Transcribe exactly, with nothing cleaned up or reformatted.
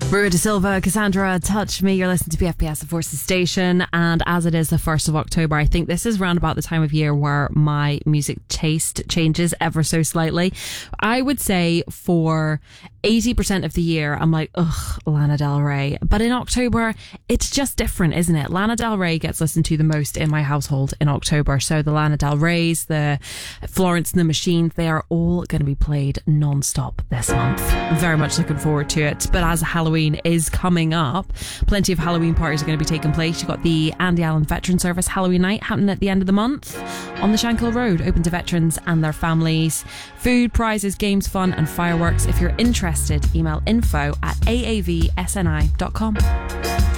Maria da Silva, Cassandra, Touch Me. You're listening to P F P S, the Forces Station. And as it is the first of October, I think this is around about the time of year where my music taste changes ever so slightly. I would say for eighty percent of the year, I'm like, ugh, Lana Del Rey. But in October, it's just different, isn't it? Lana Del Rey gets listened to the most in my household in October. So the Lana Del Reys, the Florence and the Machine, they are all going to be played non-stop this month. I'm very much looking forward to it. But as Halloween is coming up, plenty of Halloween parties are going to be taking place. You've got the Andy Allen Veteran Service Halloween night happening at the end of the month on the Shankill Road, open to veterans and their families. Food, prizes, games, fun and fireworks. If you're interested, email info at a a v s n i dot com.